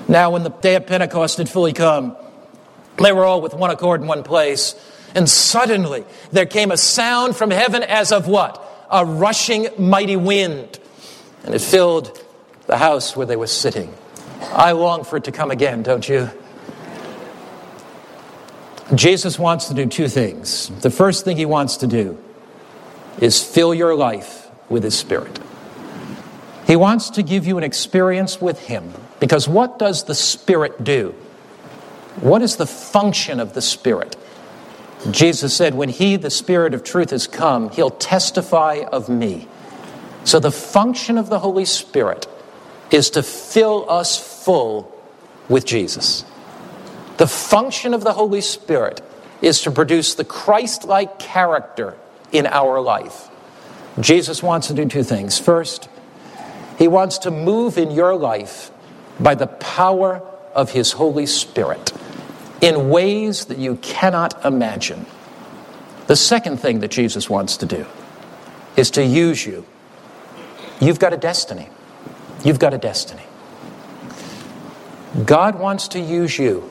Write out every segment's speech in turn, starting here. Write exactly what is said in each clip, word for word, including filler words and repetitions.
Now when the day of Pentecost had fully come, they were all with one accord in one place. And suddenly there came a sound from heaven as of what? A rushing mighty wind. And it filled the house where they were sitting. I long for it to come again, don't you? Jesus wants to do two things. The first thing he wants to do is fill your life with his Spirit. He wants to give you an experience with him. Because what does the Spirit do? What is the function of the Spirit? Jesus said, when he, the Spirit of truth, has come, he'll testify of me. So the function of the Holy Spirit is to fill us full with Jesus. The function of the Holy Spirit is to produce the Christ-like character in our life. Jesus wants to do two things. First, he wants to move in your life by the power of his Holy Spirit in ways that you cannot imagine. The second thing that Jesus wants to do is to use you. You've got a destiny. You've got a destiny. God wants to use you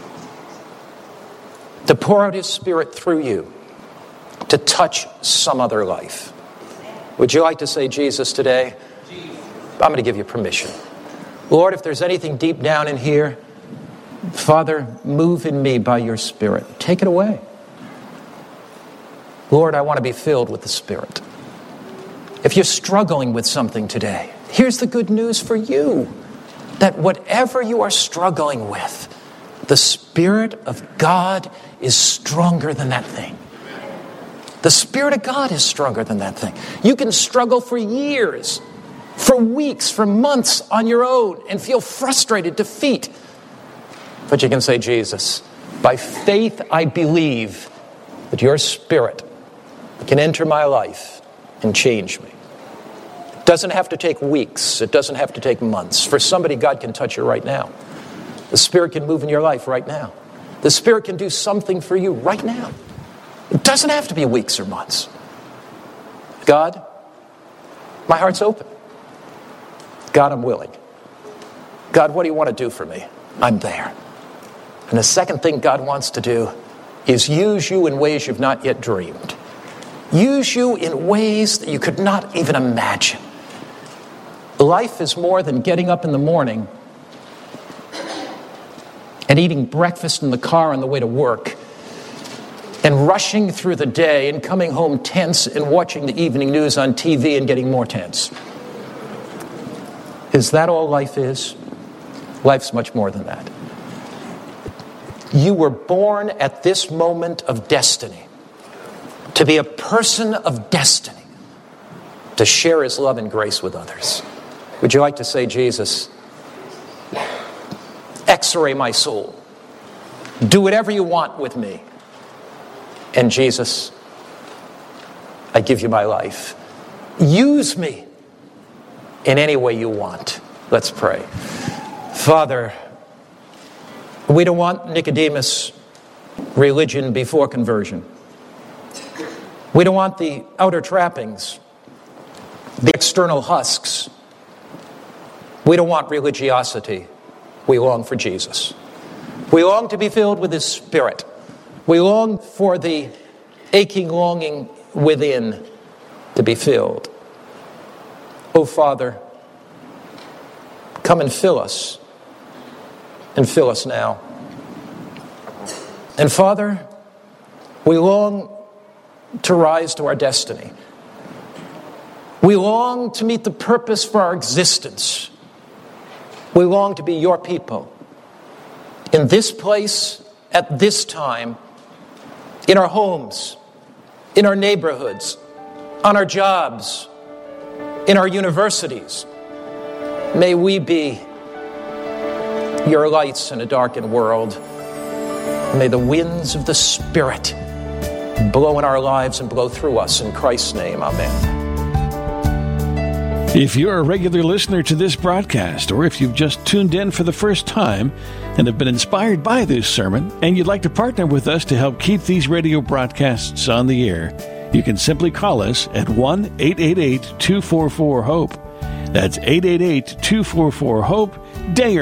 to pour out his Spirit through you to touch some other life. Would you like to say, Jesus, today, I'm going to give you permission. Lord, if there's anything deep down in here, Father, move in me by your Spirit. Take it away. Lord, I want to be filled with the Spirit. If you're struggling with something today, here's the good news for you. That whatever you are struggling with, the Spirit of God is stronger than that thing. The Spirit of God is stronger than that thing. You can struggle for years, for weeks, for months on your own and feel frustrated, defeat. But you can say, Jesus, by faith I believe that your Spirit can enter my life and change me. It doesn't have to take weeks. It doesn't have to take months. For somebody, God can touch you right now. The Spirit can move in your life right now. The Spirit can do something for you right now. It doesn't have to be weeks or months. God, my heart's open. God, I'm willing. God, what do you want to do for me? I'm there. And the second thing God wants to do is use you in ways you've not yet dreamed. Use you in ways that you could not even imagine. Life is more than getting up in the morning and eating breakfast in the car on the way to work and rushing through the day and coming home tense and watching the evening news on T V and getting more tense. Is that all life is? Life's much more than that. You were born at this moment of destiny to be a person of destiny, to share his love and grace with others. Would you like to say, Jesus, X-ray my soul. Do whatever you want with me. And Jesus, I give you my life. Use me in any way you want. Let's pray. Father, we don't want Nicodemus religion before conversion. We don't want the outer trappings, the external husks. We don't want religiosity. We long for Jesus. We long to be filled with his Spirit. We long for the aching longing within to be filled. Oh, Father, come and fill us. And fill us now. And Father, we long to rise to our destiny. We long to meet the purpose for our existence. We long to be your people. In this place, at this time, in our homes, in our neighborhoods, on our jobs, in our universities. May we be your lights in a darkened world. May the winds of the Spirit blow in our lives and blow through us. In Christ's name, amen. If you're a regular listener to this broadcast, or if you've just tuned in for the first time and have been inspired by this sermon, and you'd like to partner with us to help keep these radio broadcasts on the air, you can simply call us at one eight eight eight, two four four, HOPE. That's eight eight eight, two four four, HOPE, day or